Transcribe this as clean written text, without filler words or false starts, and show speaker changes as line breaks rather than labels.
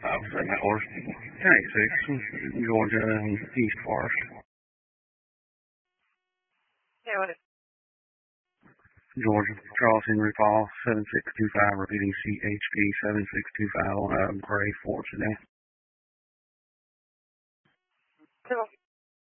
Of course. 96, Georgia and East Forest.
Yeah, what is
Georgia, Charles Henry Paul, 7625, repeating CHP 7625 on a gray Ford sedan.